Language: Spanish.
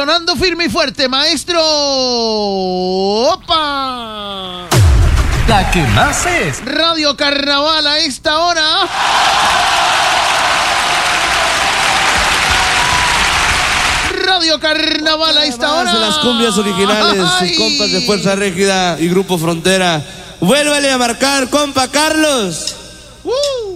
sonando firme y fuerte, maestro. ¡Opa! La que más es Radio Carnaval a esta hora. Radio Carnaval a esta hora. Las cumbias originales, sus compas de Fuerza Régida y Grupo Frontera. Vuélvale a marcar, compa Carlos.